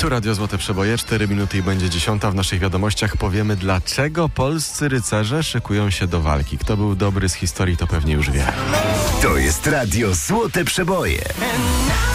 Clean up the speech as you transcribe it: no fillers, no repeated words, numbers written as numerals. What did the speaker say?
Tu Radio Złote Przeboje, 4 minuty i będzie 10. W naszych wiadomościach powiemy, dlaczego polscy rycerze szykują się do walki. Kto był dobry z historii, to pewnie już wie. To jest Radio Złote Przeboje.